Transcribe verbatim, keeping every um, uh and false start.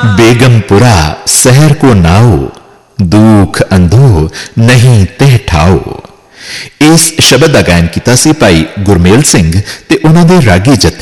बेगमपुरा शहर को नाओ, दुख अंधो नहीं ते ठाओ। इस शब्द का गायन किया सी भाई गुरमेल सिंह ते उन्हां दे रागी जत्थे